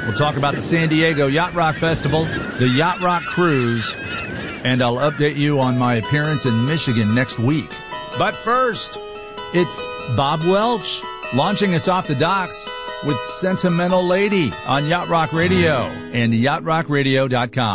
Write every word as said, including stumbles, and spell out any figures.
We'll talk about the San Diego Yacht Rock Festival, the Yacht Rock Cruise, and I'll update you on my appearance in Michigan next week. But first, it's Bob Welch launching us off the docks with Sentimental Lady on Yacht Rock Radio and yacht rock radio dot com.